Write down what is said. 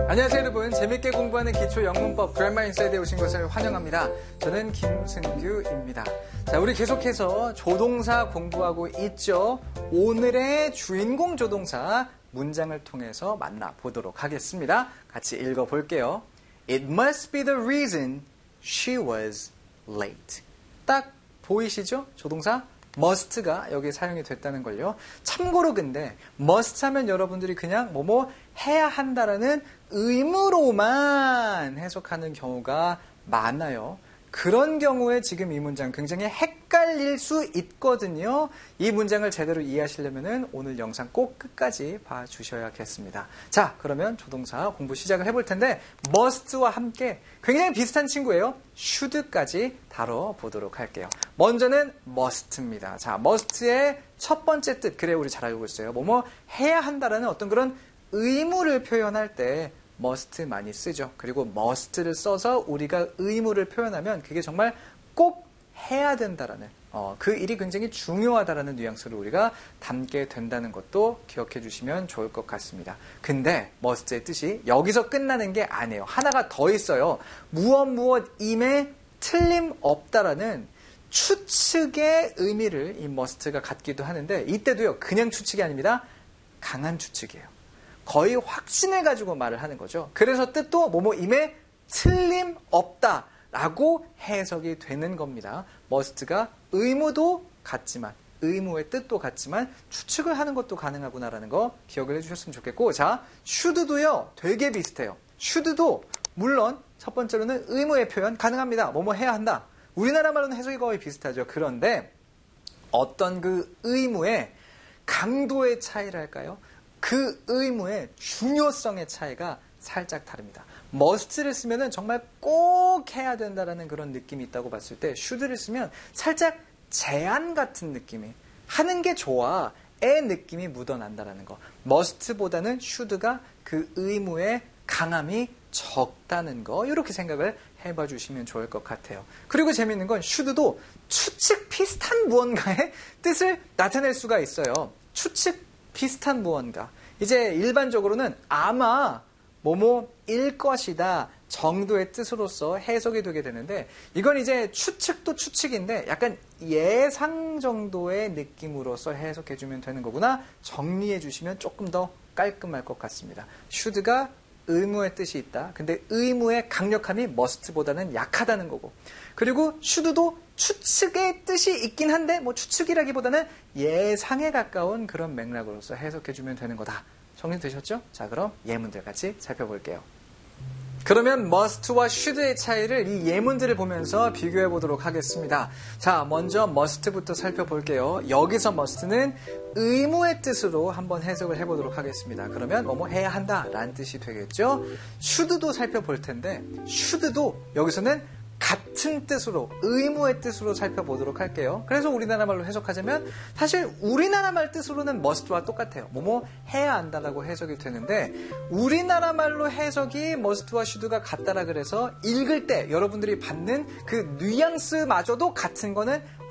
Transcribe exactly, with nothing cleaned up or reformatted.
안녕하세요 여러분. 재밌게 공부하는 기초 영문법 그래머 인사이드에 오신 것을 환영합니다. 저는 김승규입니다. 자, 우리 계속해서 조동사 공부하고 있죠. 오늘의 주인공 조동사 문장을 통해서 만나보도록 하겠습니다. 같이 읽어볼게요. It must be the reason she was late. 딱 보이시죠? 조동사 must가 여기에 사용이 됐다는 걸요. 참고로 근데 must 하면 여러분들이 그냥 뭐뭐 해야 한다라는 의무로만 해석하는 경우가 많아요. 그런 경우에 지금 이 문장 굉장히 헷갈릴 수 있거든요. 이 문장을 제대로 이해하시려면 오늘 영상 꼭 끝까지 봐주셔야겠습니다. 자, 그러면 조동사 공부 시작을 해볼 텐데 must와 함께 굉장히 비슷한 친구예요. should까지 다뤄보도록 할게요. 먼저는 must입니다. 자, must의 첫 번째 뜻, 그래 우리 잘 알고 있어요. 뭐뭐 해야 한다라는 어떤 그런 의무를 표현할 때 must 많이 쓰죠. 그리고 must를 써서 우리가 의무를 표현하면 그게 정말 꼭 해야 된다라는 어, 그 일이 굉장히 중요하다라는 뉘앙스를 우리가 담게 된다는 것도 기억해 주시면 좋을 것 같습니다. 근데 must의 뜻이 여기서 끝나는 게 아니에요. 하나가 더 있어요. 무엇 무엇임에 틀림없다라는 추측의 의미를 이 must가 갖기도 하는데 이때도요. 그냥 추측이 아닙니다. 강한 추측이에요. 거의 확신을 가지고 말을 하는 거죠. 그래서 뜻도 뭐뭐임에 틀림없다라고 해석이 되는 겁니다. must가 의무도 같지만 의무의 뜻도 같지만 추측을 하는 것도 가능하구나라는 거 기억을 해주셨으면 좋겠고, 자, should도요 되게 비슷해요. should도 물론 첫 번째로는 의무의 표현 가능합니다. 뭐뭐 해야 한다. 우리나라 말로는 해석이 거의 비슷하죠. 그런데 어떤 그 의무의 강도의 차이랄까요? 그 의무의 중요성의 차이가 살짝 다릅니다. must를 쓰면은 정말 꼭 해야 된다라는 그런 느낌이 있다고 봤을 때 should를 쓰면 살짝 제한 같은 느낌이 하는 게 좋아의 느낌이 묻어난다라는 거. must보다는 should가 그 의무의 강함이 적다는 거. 이렇게 생각을 해봐 주시면 좋을 것 같아요. 그리고 재밌는 건 should도 추측 비슷한 무언가의 뜻을 나타낼 수가 있어요. 추측 비슷한 무언가. 이제 일반적으로는 아마 뭐뭐일 것이다 정도의 뜻으로서 해석이 되게 되는데 이건 이제 추측도 추측인데 약간 예상 정도의 느낌으로서 해석해주면 되는 거구나 정리해 주시면 조금 더 깔끔할 것 같습니다. should가 의무의 뜻이 있다. 근데 의무의 강력함이 must보다는 약하다는 거고, 그리고 should도 추측의 뜻이 있긴 한데 뭐 추측이라기보다는 예상에 가까운 그런 맥락으로서 해석해주면 되는 거다. 정리되셨죠? 자, 그럼 예문들 같이 살펴볼게요. 그러면 must와 should의 차이를 이 예문들을 보면서 비교해 보도록 하겠습니다. 자, 먼저 must부터 살펴볼게요. 여기서 must는 의무의 뜻으로 한번 해석을 해보도록 하겠습니다. 그러면 뭐뭐 해야 한다 라는 뜻이 되겠죠. should도 살펴볼 텐데 should도 여기서는 같은 뜻으로 의무의 뜻으로 살펴보도록 할게요. 그래서 우리나라 말로 해석하자면 사실 우리나라 말 뜻으로는 must와 똑같아요. 뭐뭐 해야 한다라고 해석이 되는데 우리나라 말로 해석이 must와 should가 같다라 그래서 읽을 때 여러분들이 받는 그 뉘앙스마저도 같은 거는